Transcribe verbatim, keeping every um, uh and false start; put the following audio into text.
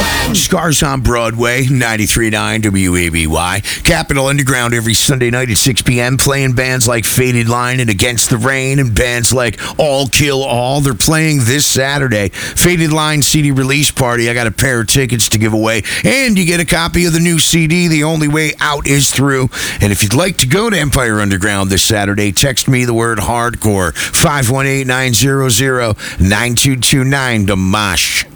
Scars on Broadway, ninety-three point nine W A B Y. Capitol Underground every Sunday night at six p.m. playing bands like Faded Line and Against the Rain and bands like All Kill All. They're playing this Saturday. Faded Line C D release party. I got a pair of tickets to give away. And you get a copy of the new C D, The Only Way Out Is Through. And if you'd like to go to Empire Underground this Saturday, text me the word hardcore. five one eight, nine zero zero, nine two two nine to Mosh.